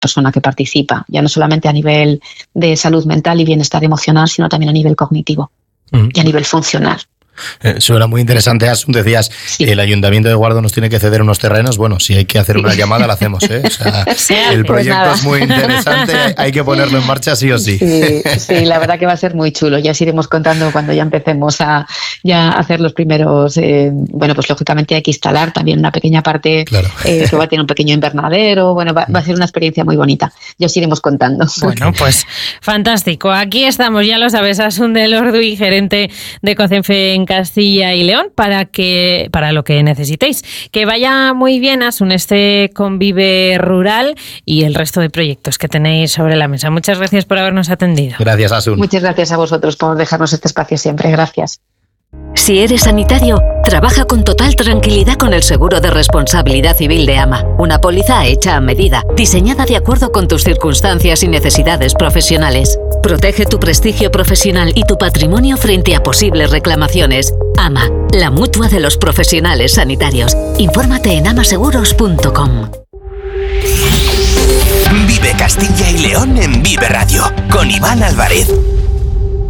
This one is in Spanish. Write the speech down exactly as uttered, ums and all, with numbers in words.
persona que participa, ya no solamente a nivel de salud mental y bienestar emocional, sino también a nivel cognitivo mm. y a nivel funcional. Eh, suena muy interesante, Asun. Decías, sí. el Ayuntamiento de Guardo nos tiene que ceder unos terrenos. Bueno, si hay que hacer sí. una llamada, la hacemos, ¿eh? O sea, sí, el proyecto pues es muy interesante, hay que ponerlo en marcha sí o sí. Sí, sí, la verdad que va a ser muy chulo. Ya os iremos contando cuando ya empecemos a ya hacer los primeros... Eh, bueno, pues lógicamente hay que instalar también una pequeña parte claro. eh, que va a tener un pequeño invernadero. Bueno, va, va a ser una experiencia muy bonita. Ya os iremos contando. Bueno, pues fantástico. Aquí estamos, ya lo sabes, Asun del Orduy, gerente de COCENFE en Castilla y León, para que para lo que necesitéis. Que vaya muy bien, Asun, este Convive Rural y el resto de proyectos que tenéis sobre la mesa. Muchas gracias por habernos atendido. Gracias, Asun. Muchas gracias a vosotros por dejarnos este espacio siempre. Gracias. Si eres sanitario, trabaja con total tranquilidad con el seguro de responsabilidad civil de AMA. Una póliza hecha a medida, diseñada de acuerdo con tus circunstancias y necesidades profesionales. Protege tu prestigio profesional y tu patrimonio frente a posibles reclamaciones. AMA, la mutua de los profesionales sanitarios. Infórmate en amaseguros punto com. Vive Castilla y León en Vive Radio, con Iván Álvarez.